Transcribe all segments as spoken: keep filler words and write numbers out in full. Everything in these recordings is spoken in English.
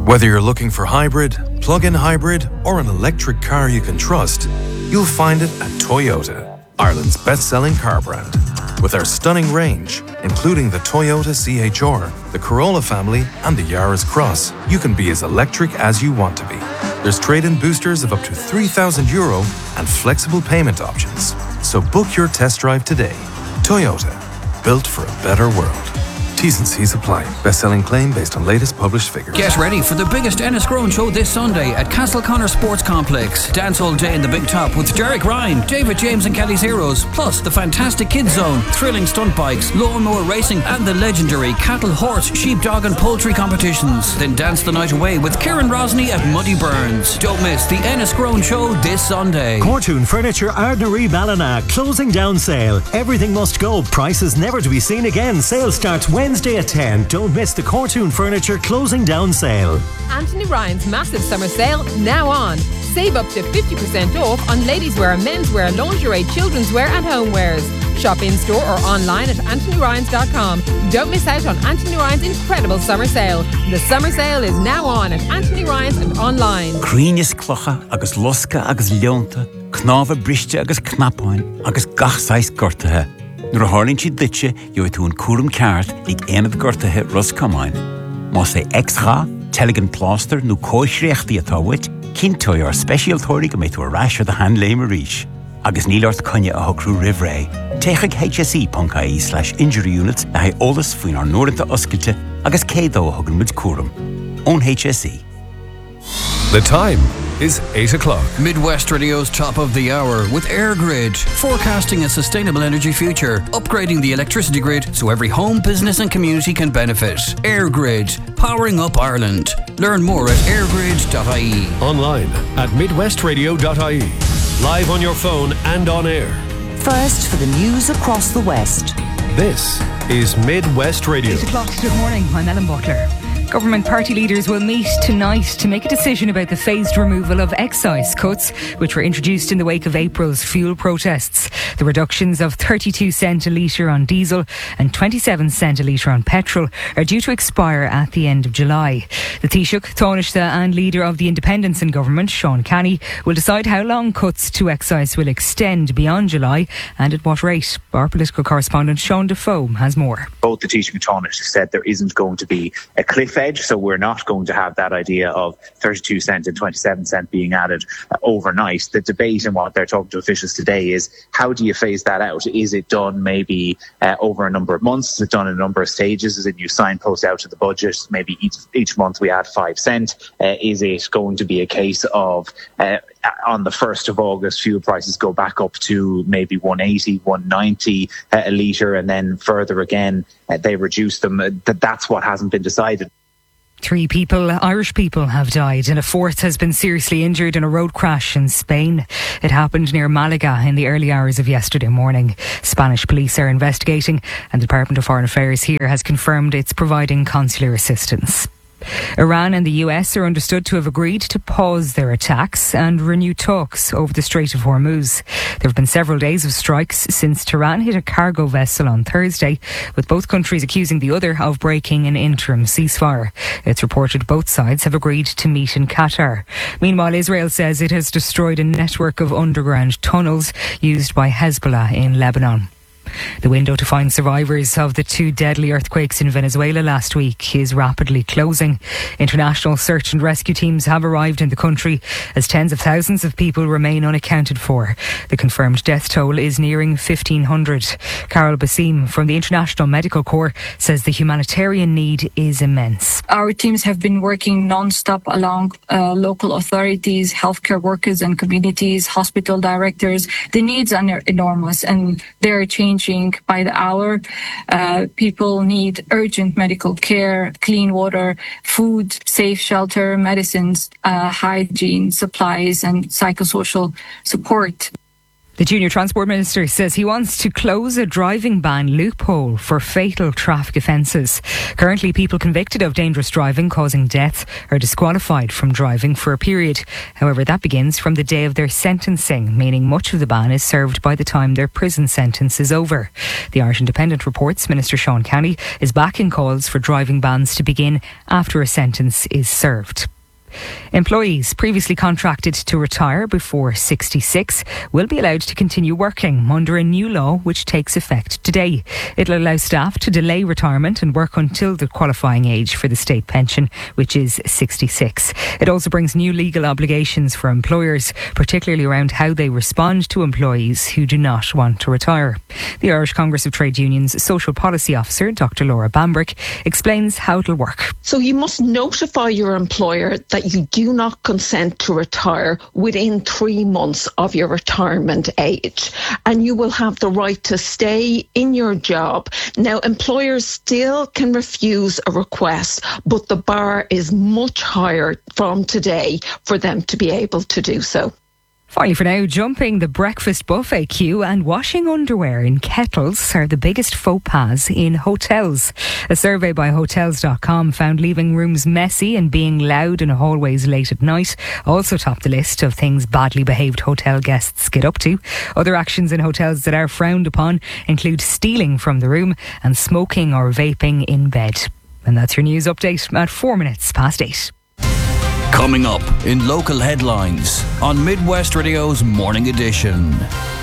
Whether you're looking for hybrid, plug-in hybrid, or an electric car you can trust, you'll find it at Toyota, Ireland's best-selling car brand. With our stunning range, including the Toyota C H R, the Corolla family, and the Yaris Cross, you can be as electric as you want to be. There's trade-in boosters of up to three thousand euro and flexible payment options. So book your test drive today. Toyota, built for a better world. T's and C's apply. Best-selling claim based on latest published figures. Get ready for the biggest Enniscrone show this Sunday at Castleconnor Sports Complex. Dance all day in the Big Top with Derek Ryan, David James and Kelly's Heroes, plus the fantastic Kids Zone, thrilling stunt bikes, lawnmower racing, and the legendary cattle, horse, sheep, dog and poultry competitions. Then dance the night away with Kieran Rosny at Muddy Burns. Don't miss the Enniscrone show this Sunday. Cortoon Furniture Ardnary Ballina closing down sale. Everything must go. Prices never to be seen again. Sale starts Wednesday. Wednesday at ten. Don't miss the Cortoon Furniture closing down sale. Anthony Ryan's massive summer sale now on. Save up to fifty percent off on ladies' wear, men's wear, lingerie, children's wear and homewares. Shop in store or online at anthony ryans dot com. Don't miss out on Anthony Ryan's incredible summer sale. The summer sale is now on at Anthony Ryan's and online. Crínis clocha agus losca agus leonta, knava briste agus knapáin agus gachsáis gortathe. Nuair a tharlainn siad duite, jo tú an cuaram ceart ag aonad gortathe Roscomáin. Má sé extra, teligan pláster nó cóisreachtaí atá uait, cinntóir ar speisialtóirí go méid tú a ráis ar the hand léim a ríis. Agus nílart conne a thocrú rivré. Téigh h s e dot i e slash injury units a haid ólas faoin ar nuairanta oscailte agus cédó a thugann muid cuaram. Ón H S E. The time is eight o'clock. Midwest Radio's top of the hour with AirGrid, forecasting a sustainable energy future, upgrading the electricity grid so every home, business and community can benefit. AirGrid, powering up Ireland. Learn more at airgrid dot I E. Online at midwest radio dot I E. Live on your phone and on air. First for the news across the West. This is Midwest Radio. eight o'clock, good morning, I'm Ellen Butler. Government party leaders will meet tonight to make a decision about the phased removal of excise cuts, which were introduced in the wake of April's fuel protests. The reductions of thirty-two cent a litre on diesel and twenty-seven cent a litre on petrol are due to expire at the end of July. The Taoiseach, Taoiseach and leader of the Independents in government, Sean Canny, will decide how long cuts to excise will extend beyond July and at what rate. Our political correspondent Sean Defoe has more. Both the Taoiseach and Taoiseach said there isn't going to be a cliff edge, so we're not going to have that idea of thirty-two cent and twenty-seven cent being added uh, overnight. The debate and what they're talking to officials today is how do you phase that out? Is it done maybe uh, over a number of months? Is it done in a number of stages? Is it you signpost out to the budget? Maybe each each month we add five cent. Uh, is it going to be a case of uh, on the first of August fuel prices go back up to maybe one eighty, one ninety uh, a litre, and then further again uh, they reduce them? Uh, that that's what hasn't been decided. Three people, Irish people, have died and a fourth has been seriously injured in a road crash in Spain. It happened near Malaga in the early hours of yesterday morning. Spanish police are investigating and the Department of Foreign Affairs here has confirmed it's providing consular assistance. Iran and the U S are understood to have agreed to pause their attacks and renew talks over the Strait of Hormuz. There have been several days of strikes since Tehran hit a cargo vessel on Thursday, with both countries accusing the other of breaking an interim ceasefire. It's reported both sides have agreed to meet in Qatar. Meanwhile, Israel says it has destroyed a network of underground tunnels used by Hezbollah in Lebanon. The window to find survivors of the two deadly earthquakes in Venezuela last week is rapidly closing. International search and rescue teams have arrived in the country as tens of thousands of people remain unaccounted for. The confirmed death toll is nearing fifteen hundred. Carol Basim from the International Medical Corps says the humanitarian need is immense. Our teams have been working non-stop along uh, local authorities, healthcare workers and communities, hospital directors. The needs are enormous and they're changing by the hour. Uh, people need urgent medical care, clean water, food, safe shelter, medicines, uh, hygiene, supplies and psychosocial support. The Junior Transport Minister says he wants to close a driving ban loophole for fatal traffic offences. Currently, people convicted of dangerous driving causing death are disqualified from driving for a period. However, that begins from the day of their sentencing, meaning much of the ban is served by the time their prison sentence is over. The Irish Independent reports Minister Sean Canny is backing calls for driving bans to begin after a sentence is served. Employees previously contracted to retire before sixty-six will be allowed to continue working under a new law which takes effect today. It'll allow staff to delay retirement and work until the qualifying age for the state pension, which is sixty-six. It also brings new legal obligations for employers, particularly around how they respond to employees who do not want to retire. The Irish Congress of Trade Unions Social Policy Officer, Doctor Laura Bambrick, explains how it'll work. So you must notify your employer that you do not consent to retire within three months of your retirement age, and you will have the right to stay in your job. Now, employers still can refuse a request, but the bar is much higher from today for them to be able to do so. Finally for now, jumping the breakfast buffet queue and washing underwear in kettles are the biggest faux pas in hotels. A survey by hotels dot com found leaving rooms messy and being loud in hallways late at night also topped the list of things badly behaved hotel guests get up to. Other actions in hotels that are frowned upon include stealing from the room and smoking or vaping in bed. And that's your news update at four minutes past eight. Coming up in local headlines on Midwest Radio's Morning Edition.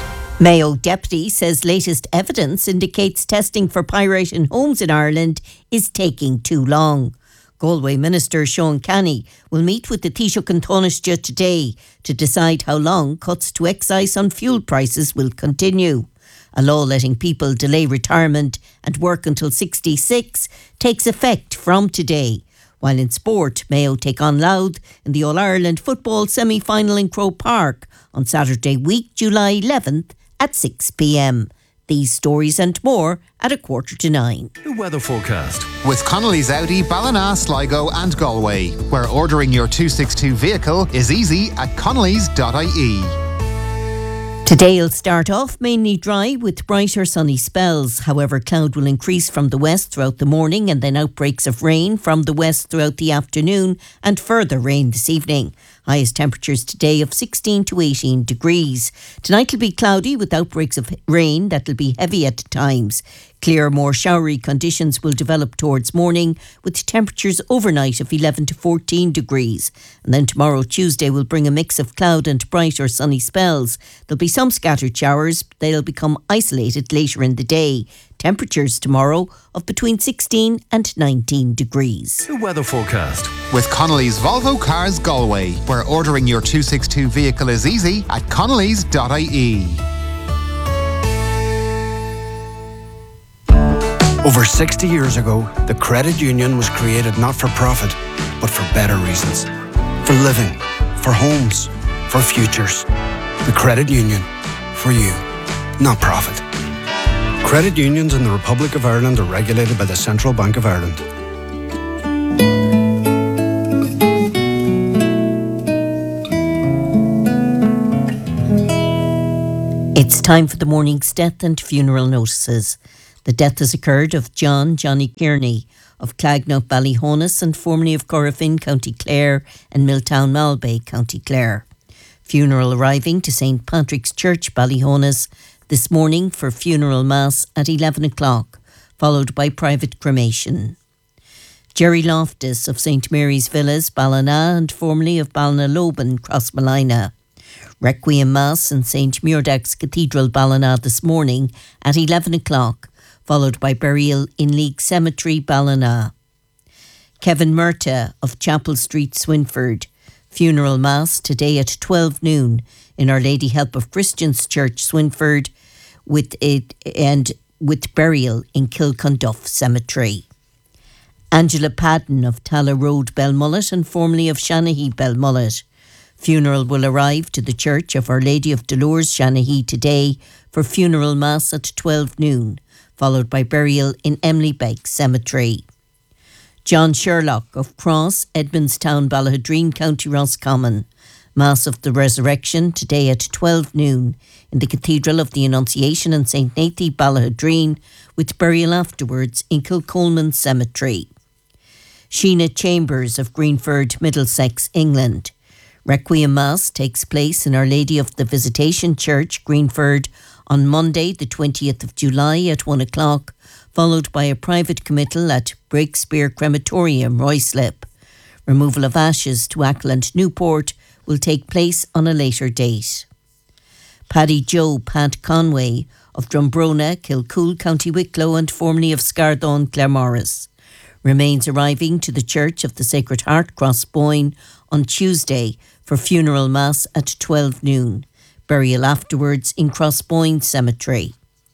Mayo deputy says latest evidence indicates testing for pyrite in homes in Ireland is taking too long. Galway Minister Sean Canny will meet with the Taoiseach and Taoiseach today to decide how long cuts to excise on fuel prices will continue. A law letting people delay retirement and work until sixty-six takes effect from today. While in sport, Mayo take on Louth in the All-Ireland football semi-final in Croke Park on Saturday week, July eleventh at six p.m. These stories and more at a quarter to nine. The weather forecast with Connolly's Audi, Ballina, Sligo and Galway, where ordering your two sixty-two vehicle is easy at connellys dot I E. Today will start off mainly dry with brighter sunny spells. However, cloud will increase from the west throughout the morning and then outbreaks of rain from the west throughout the afternoon and further rain this evening. Highest temperatures today of sixteen to eighteen degrees. Tonight will be cloudy with outbreaks of rain that will be heavy at times. Clear, more showery conditions will develop towards morning with temperatures overnight of eleven to fourteen degrees. And then tomorrow, Tuesday, will bring a mix of cloud and bright or sunny spells. There'll be some scattered showers, but they'll become isolated later in the day. Temperatures tomorrow of between sixteen and nineteen degrees. The weather forecast with Connolly's Volvo Cars Galway, where ordering your two sixty-two vehicle is easy at connellys dot I E. Over sixty years ago, the credit union was created not for profit, but for better reasons. For living, for homes, for futures. The credit union, for you, not profit. Credit unions in the Republic of Ireland are regulated by the Central Bank of Ireland. It's time for the morning's death and funeral notices. The death has occurred of John Johnny Kearney of Clagnock, Ballyhonus, and formerly of Corrafin, County Clare, and Milltown, Malbay, County Clare. Funeral arriving to Saint Patrick's Church, Ballyhonus, this morning for funeral mass at eleven o'clock, followed by private cremation. Jerry Loftus of Saint Mary's Villas, Ballina, and formerly of Ballina-Loban, Crossmolina. Requiem Mass in Saint Muirdach's Cathedral, Ballina, this morning at eleven o'clock, followed by burial in League Cemetery, Ballina. Kevin Murta of Chapel Street, Swinford. Funeral Mass today at twelve noon in Our Lady Help of Christians Church, Swinford, with it and with burial in Kilcunduff Cemetery. Angela Padden of Talla Road, Belmullet, and formerly of Shanahy, Belmullet. Funeral will arrive to the Church of Our Lady of Dolores, Shanahy, today for funeral mass at twelve noon, followed by burial in Emily Beck Cemetery. John Sherlock of Cross, Edmondstown, Ballahadreen, County Roscommon. Mass of the Resurrection today at twelve noon in the Cathedral of the Annunciation in Saint Nathan, Ballahadreen, with burial afterwards in Kilcolman Cemetery. Sheena Chambers of Greenford, Middlesex, England. Requiem Mass takes place in Our Lady of the Visitation Church, Greenford, on Monday the twentieth of July at one o'clock, followed by a private committal at Breakspear Crematorium, Ruislip. Removal of ashes to Ackland Newport will take place on a later date. Paddy Joe Pat Conway of Drumbrona, Kilcool, County Wicklow and formerly of Scardone, Claremorris, remains arriving to the Church of the Sacred Heart, Crossboyne, on Tuesday for funeral mass at twelve noon. Burial afterwards in Crossboyne Cemetery.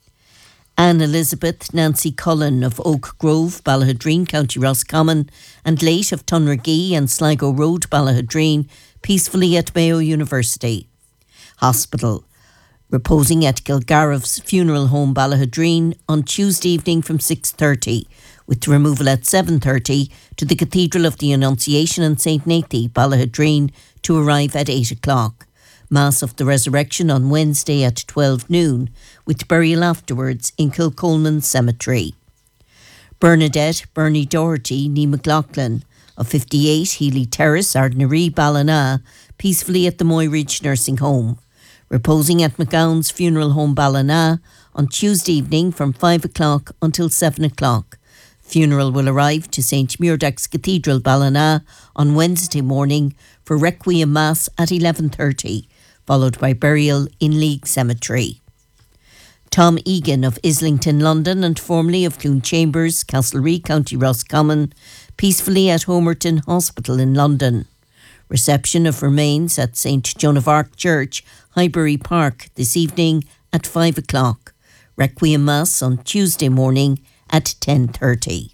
Anne Elizabeth Nancy Cullen of Oak Grove, Ballahadreen, County Roscommon, and late of Tunragee and Sligo Road, Ballahadreen, peacefully at Mayo University Hospital, reposing at Kilgarrav's Funeral Home, Ballahadreen, on Tuesday evening from six thirty, with removal at seven thirty to the Cathedral of the Annunciation in Saint Nathan, Ballahadreen, to arrive at eight o'clock. Mass of the Resurrection on Wednesday at twelve noon, with burial afterwards in Kilcolman Cemetery. Bernadette Bernie Doherty Nee McLaughlin of fifty-eight Healy Terrace, Ardnaree, Ballina, peacefully at the Moyridge Nursing Home, reposing at McGowan's Funeral Home, Ballina, on Tuesday evening from five o'clock until seven o'clock. Funeral will arrive to Saint Muirdax Cathedral, Ballina, on Wednesday morning for Requiem Mass at eleven thirty, followed by burial in League Cemetery. Tom Egan of Islington, London, and formerly of Clune Chambers, Castlereagh, County Roscommon, peacefully at Homerton Hospital in London. Reception of remains at Saint Joan of Arc Church, Highbury Park, this evening at five o'clock. Requiem Mass on Tuesday morning at ten thirty.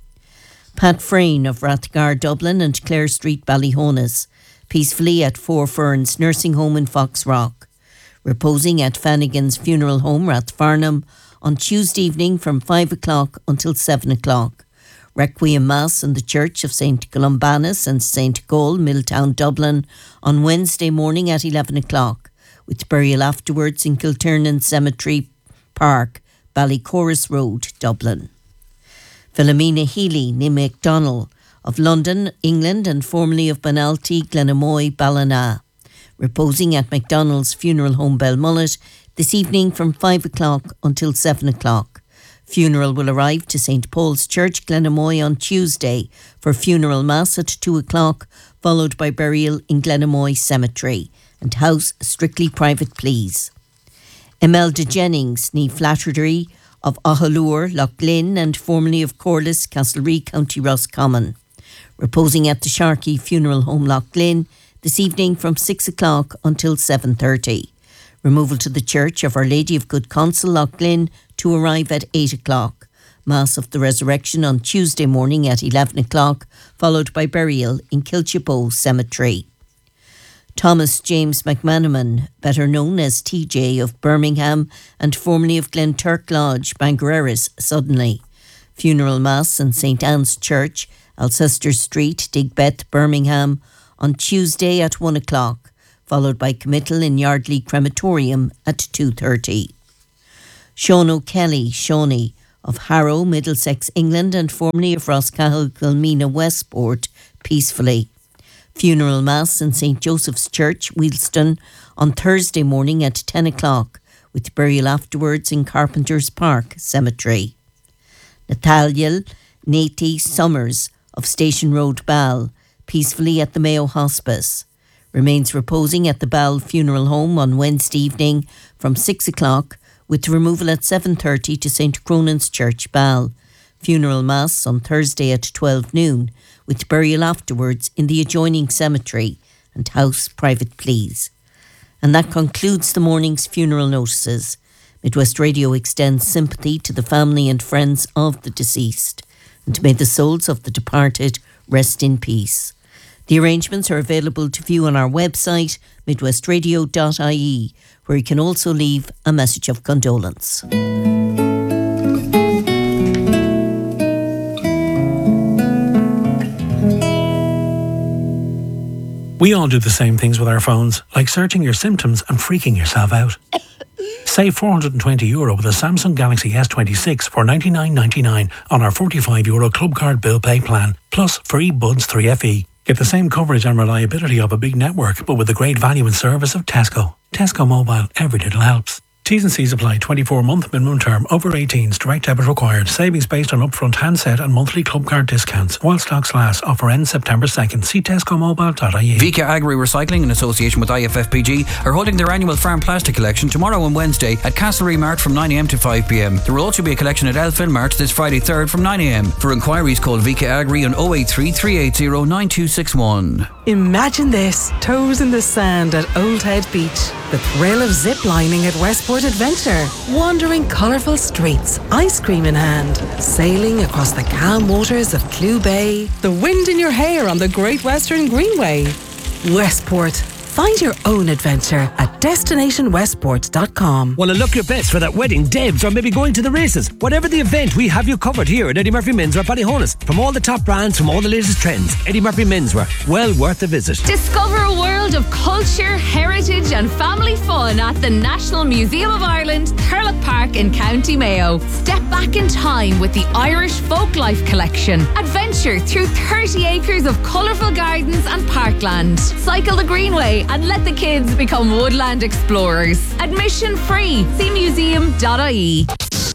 Pat Frayne of Rathgar, Dublin, and Clare Street, Ballyhonas, peacefully at Four Ferns Nursing Home in Foxrock, reposing at Fannigan's Funeral Home, Rathfarnham, on Tuesday evening from five o'clock until seven o'clock. Requiem Mass in the Church of Saint Columbanus and Saint Gall, Milltown, Dublin, on Wednesday morning at eleven o'clock, with burial afterwards in Kilternan Cemetery Park, Ballycorus Road, Dublin. Philomena Healy Nee MacDonald of London, England, and formerly of Benalty, Glenamoy, Ballina, reposing at MacDonald's Funeral Home, Belmullet, this evening from five o'clock until seven o'clock. Funeral will arrive to Saint Paul's Church, Glenamoy, on Tuesday for funeral mass at two o'clock, followed by burial in Glenamoy Cemetery, and house strictly private, please. Imelda Jennings Nee Flattery of Ahalur, Loughlin, and formerly of Corliss, Castlereagh, County Roscommon, reposing at the Sharkey Funeral Home, Loughlin, this evening from six o'clock until seven thirty. Removal to the Church of Our Lady of Good Counsel, Loughlin, to arrive at eight o'clock. Mass of the Resurrection on Tuesday morning at eleven o'clock, followed by burial in Kilchippo Cemetery. Thomas James McManaman, better known as T J of Birmingham and formerly of Glenturk Lodge, Bangereris, Suddenly. Funeral Mass in Saint Anne's Church, Alcester Street, Digbeth, Birmingham, on Tuesday at one o'clock, followed by committal in Yardley Crematorium at two thirty. Sean O'Kelly, Shawnee, of Harrow, Middlesex, England, and formerly of Roscahill, Kilmena, Westport, peacefully. Funeral Mass in Saint Joseph's Church, Wheelston, on Thursday morning at ten o'clock, with burial afterwards in Carpenter's Park Cemetery. Nathaniel Nati Summers of Station Road, Ball, peacefully at the Mayo Hospice, remains reposing at the Ball Funeral Home on Wednesday evening from six o'clock, with removal at seven thirty to Saint Cronan's Church, Ball. Funeral Mass on Thursday at twelve noon, with burial afterwards in the adjoining cemetery, and house private, please. And that concludes the morning's funeral notices. Midwest Radio extends sympathy to the family and friends of the deceased, and may the souls of the departed rest in peace. The arrangements are available to view on our website, midwest radio dot I E, where you can also leave a message of condolence. We all do the same things with our phones, like searching your symptoms and freaking yourself out. Save four hundred twenty euro with a Samsung Galaxy S twenty-six for ninety-nine ninety-nine on our forty-five euro Club Card Bill Pay plan, plus free Buds three F E. Get the same coverage and reliability of a big network, but with the great value and service of Tesco. Tesco Mobile, every little helps. T's and C's apply. twenty-four month minimum term. Over eighteens. Direct debit required. Savings based on upfront handset and monthly club card discounts. While stocks last. Offer ends September second. See tesco mobile dot I E. Vika Agri Recycling, in association with I F F P G, are holding their annual farm plastic collection tomorrow and Wednesday at Castlereagh Mart from nine a m to five p m. There will also be a collection at Elfin Mart this Friday third from nine a m. For inquiries, call Vika Agri on oh eight three, three eight zero, nine two six one. Imagine this, toes in the sand at Old Head Beach. The thrill of zip lining at Westport Adventure. Wandering colourful streets, ice cream in hand. Sailing across the calm waters of Clew Bay. The wind in your hair on the Great Western Greenway. Westport. Find your own adventure at destination westport dot com. Want to look your best for that wedding, Debs, or maybe going to the races? Whatever the event, we have you covered here at Eddie Murphy Menswear Ballyhonus. From all the top brands, from all the latest trends, Eddie Murphy Menswear, well worth a visit. Discover a world of culture, heritage and family fun at the National Museum of Ireland, Thurlock Park in County Mayo. Step back in time with the Irish Folklife Collection. Adventure through thirty acres of colourful gardens and parkland. Cycle the Greenway and let the kids become woodland explorers. Admission free. See museum dot I E.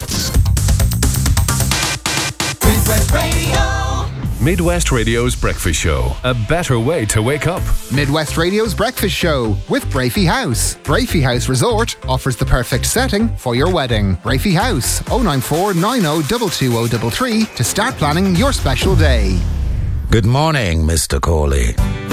Midwest Radio. Midwest Radio's Breakfast Show. A better way to wake up. Midwest Radio's Breakfast Show with Brafey House. Brafey House Resort offers the perfect setting for your wedding. Brafey House, oh nine four nine oh two two oh three three to start planning your special day. Good morning, Mister Corley.